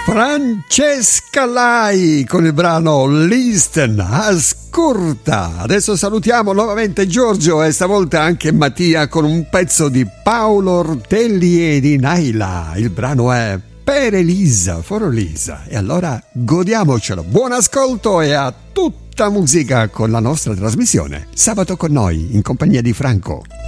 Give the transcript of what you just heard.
Francesca Lai con il brano Listen, ascolta. Adesso salutiamo nuovamente Giorgio e stavolta anche Mattia con un pezzo di Paolo Ortelli e di Naila. Il brano è Per Elisa, for Elisa. E allora godiamocelo. Buon ascolto e a tutta musica con la nostra trasmissione. Sabato con noi in compagnia di Franco.